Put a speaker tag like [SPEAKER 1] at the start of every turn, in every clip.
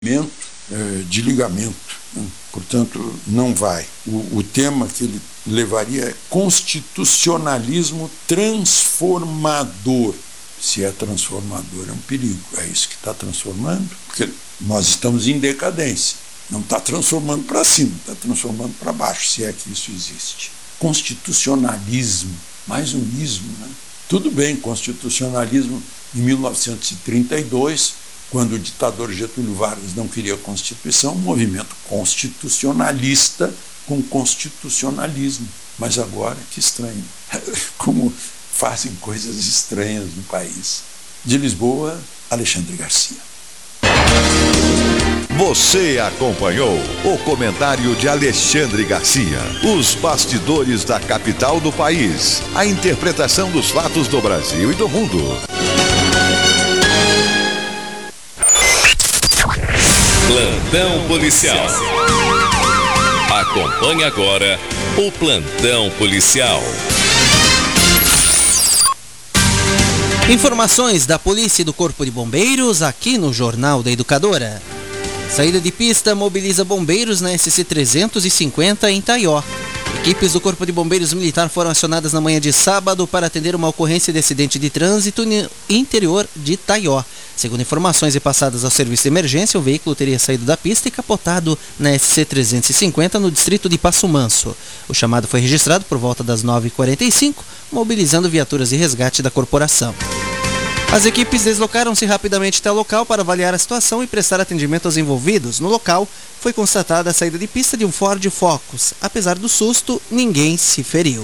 [SPEAKER 1] de ligamento, né? Portanto, não vai. O tema que ele levaria é constitucionalismo transformador. Se é transformador, é um perigo. É isso que está transformando, porque nós estamos em decadência. Não está transformando para cima, está transformando para baixo, se é que isso existe. Constitucionalismo, mais um ismo, né? Tudo bem, constitucionalismo em 1932, quando o ditador Getúlio Vargas não queria a Constituição, um movimento constitucionalista com constitucionalismo. Mas agora, que estranho, como fazem coisas estranhas no país. De Lisboa, Alexandre Garcia.
[SPEAKER 2] Você acompanhou o comentário de Alexandre Garcia. Os bastidores da capital do país. A interpretação dos fatos do Brasil e do mundo.
[SPEAKER 3] Plantão policial. Acompanhe agora o Plantão policial.
[SPEAKER 4] Informações da Polícia e do Corpo de Bombeiros aqui no Jornal da Educadora. Saída de pista mobiliza bombeiros na SC 350 em Taió. Equipes do Corpo de Bombeiros Militar foram acionadas na manhã de sábado para atender uma ocorrência de acidente de trânsito no interior de Taió. Segundo informações repassadas ao serviço de emergência, o veículo teria saído da pista e capotado na SC 350 no distrito de Passo Manso. O chamado foi registrado por volta das 9h45, mobilizando viaturas de resgate da corporação. As equipes deslocaram-se rapidamente até o local para avaliar a situação e prestar atendimento aos envolvidos. No local, foi constatada a saída de pista de um Ford Focus. Apesar do susto, ninguém se feriu.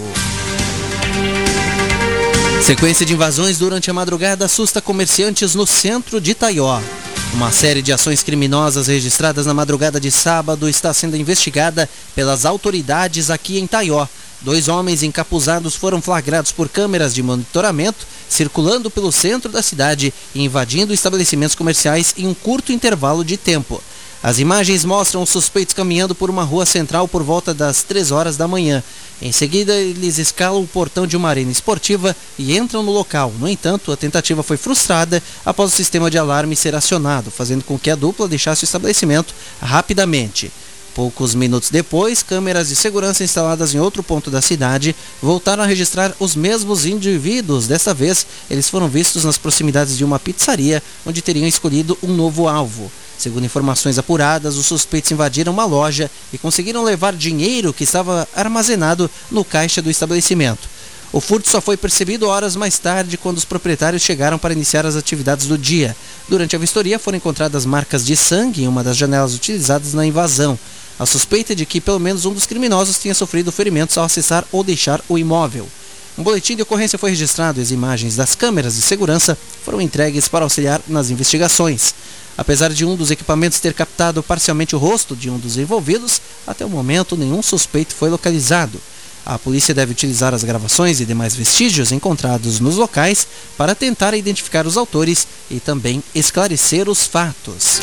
[SPEAKER 4] Sequência de invasões durante a madrugada assusta comerciantes no centro de Taió. Uma série de ações criminosas registradas na madrugada de sábado está sendo investigada pelas autoridades aqui em Taió. 2 homens encapuzados foram flagrados por câmeras de monitoramento, circulando pelo centro da cidade e invadindo estabelecimentos comerciais em um curto intervalo de tempo. As imagens mostram os suspeitos caminhando por uma rua central por volta das 3 horas da manhã. Em seguida, eles escalam o portão de uma arena esportiva e entram no local. No entanto, a tentativa foi frustrada após o sistema de alarme ser acionado, fazendo com que a dupla deixasse o estabelecimento rapidamente. Poucos minutos depois, câmeras de segurança instaladas em outro ponto da cidade voltaram a registrar os mesmos indivíduos. Dessa vez, eles foram vistos nas proximidades de uma pizzaria, onde teriam escolhido um novo alvo. Segundo informações apuradas, os suspeitos invadiram uma loja e conseguiram levar dinheiro que estava armazenado no caixa do estabelecimento. O furto só foi percebido horas mais tarde, quando os proprietários chegaram para iniciar as atividades do dia. Durante a vistoria, foram encontradas marcas de sangue em uma das janelas utilizadas na invasão. A suspeita é de que pelo menos um dos criminosos tinha sofrido ferimentos ao acessar ou deixar o imóvel. Um boletim de ocorrência foi registrado e as imagens das câmeras de segurança foram entregues para auxiliar nas investigações. Apesar de um dos equipamentos ter captado parcialmente o rosto de um dos envolvidos, até o momento nenhum suspeito foi localizado. A polícia deve utilizar as gravações e demais vestígios encontrados nos locais para tentar identificar os autores e também esclarecer os fatos.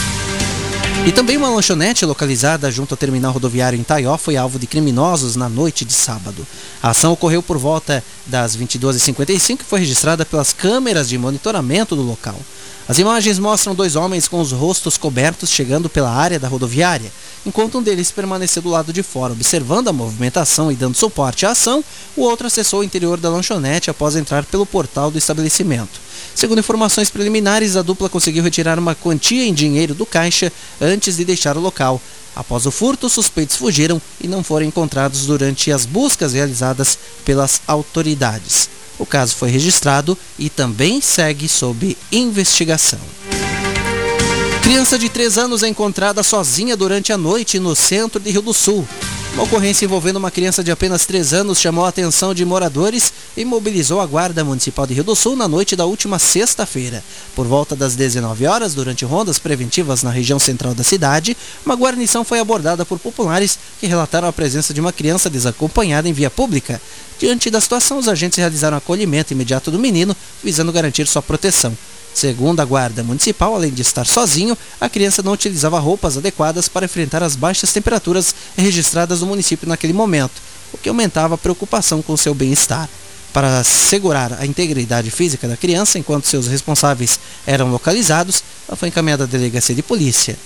[SPEAKER 4] E também uma lanchonete localizada junto ao terminal rodoviário em Taió foi alvo de criminosos na noite de sábado. A ação ocorreu por volta das 22h55 e foi registrada pelas câmeras de monitoramento do local. As imagens mostram 2 homens com os rostos cobertos chegando pela área da rodoviária, enquanto um deles permaneceu do lado de fora, observando a movimentação e dando suporte à ação. O outro acessou o interior da lanchonete após entrar pelo portal do estabelecimento. Segundo informações preliminares, a dupla conseguiu retirar uma quantia em dinheiro do caixa antes de deixar o local. Após o furto, os suspeitos fugiram e não foram encontrados durante as buscas realizadas pelas autoridades. O caso foi registrado e também segue sob investigação. Criança de 3 anos é encontrada sozinha durante a noite no centro de Rio do Sul. Uma ocorrência envolvendo uma criança de apenas 3 anos chamou a atenção de moradores e mobilizou a Guarda Municipal de Rio do Sul na noite da última sexta-feira. Por volta das 19 horas, durante rondas preventivas na região central da cidade, uma guarnição foi abordada por populares que relataram a presença de uma criança desacompanhada em via pública. Diante da situação, os agentes realizaram o acolhimento imediato do menino, visando garantir sua proteção. Segundo a Guarda Municipal, além de estar sozinho, a criança não utilizava roupas adequadas para enfrentar as baixas temperaturas registradas no município naquele momento, o que aumentava a preocupação com seu bem-estar. Para assegurar a integridade física da criança, enquanto seus responsáveis eram localizados, ela foi encaminhada à delegacia de polícia.